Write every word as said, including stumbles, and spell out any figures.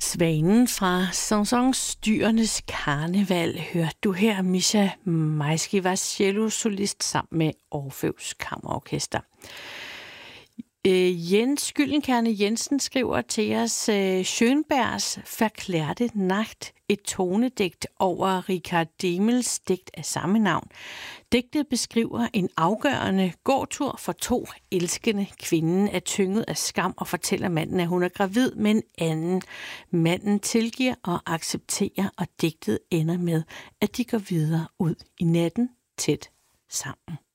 Svanen fra Saint-Saëns Dyrenes Karneval hørte du her. Misha Majski var cellosolist sammen med Orfeus Kammerorkester. Øh, Jens Gyldenkerne Jensen skriver til os, øh, Schönbergs Verklærte Nacht, et tonedigt over Richard Demels digt af samme navn. Digtet beskriver en afgørende gåtur for to elskende. Kvinden er tynget af skam og fortæller manden, at hun er gravid med en anden. Manden tilgiver og accepterer, og digtet ender med, at de går videre ud i natten tæt sammen.